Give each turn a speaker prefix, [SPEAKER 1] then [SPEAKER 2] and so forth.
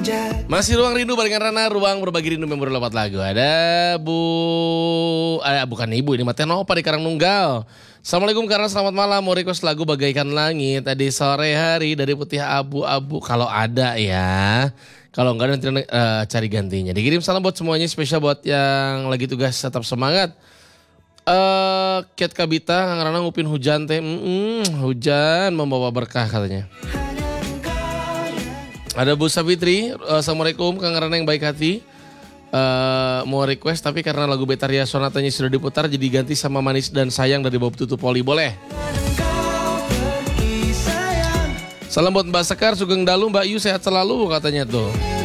[SPEAKER 1] Masih Ruang Rindu barengan Rana, ruang berbagi rindu memori lewat lagu. Ada bukan ibu ini Mate Nova di Karangnunggal. Assalamualaikum Karang, selamat malam. Mau request lagu Bagaikan Langit tadi sore hari dari Putih Abu-Abu. Kalau ada ya. Kalau enggak nanti cari gantinya. Dikirim salam buat semuanya, spesial buat yang lagi tugas, tetap semangat. Kiat Kabita, Kang Rana ngupin hujan teh. Hujan membawa berkah katanya. Ada Bu Sabitri, Assalamualaikum Kang Rana yang baik hati. Mau request tapi karena lagu Betaria Sonatanya sudah diputar jadi ganti sama Manis dan Sayang dari Bob Tutu Poli, boleh? Salam buat Mbak Sekar, Sugeng Dalu, Mbak Yu sehat selalu katanya tuh.